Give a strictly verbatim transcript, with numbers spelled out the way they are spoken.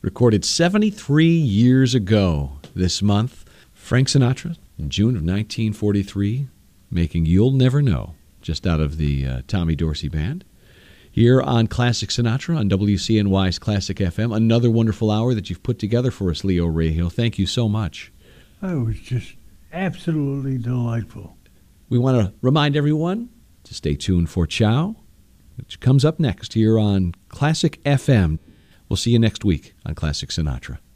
recorded seventy-three years ago this month. Frank Sinatra, in June of nineteen forty-three, making You'll Never Know, just out of the uh, Tommy Dorsey Band. Here on Classic Sinatra on W C N Y's Classic F M. Another wonderful hour that you've put together for us, Leo Rahal. Thank you so much. Oh, it was just absolutely delightful. We want to remind everyone to stay tuned for Ciao, which comes up next here on Classic F M. We'll see you next week on Classic Sinatra.